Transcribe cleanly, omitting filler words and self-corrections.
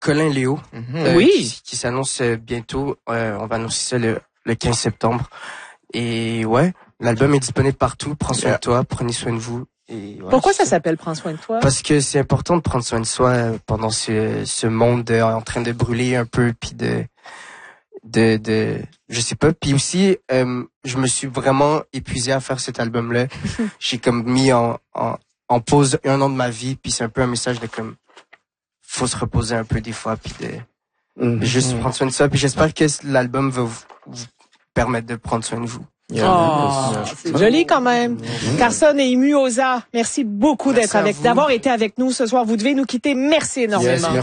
Colin Léo, qui s'annonce bientôt. On va annoncer ça le 15 septembre. Et ouais, l'album est disponible partout. Prends soin de toi, prenez soin de vous. Et ouais, pourquoi ça s'appelle Prends soin de toi? Parce que c'est important de prendre soin de soi pendant ce monde en train de brûler un peu, puis de je sais pas. Puis aussi, je me suis vraiment épuisé à faire cet album-là. J'ai comme mis en pause 1 an de ma vie, puis c'est un peu un message de comme faut se reposer un peu des fois, puis de juste prendre soin de ça. Puis j'espère que l'album va vous permettre de prendre soin de vous. C'est joli quand même. Carson et Imuosa, merci beaucoup d'avoir été avec nous ce soir. Vous devez nous quitter. Merci énormément.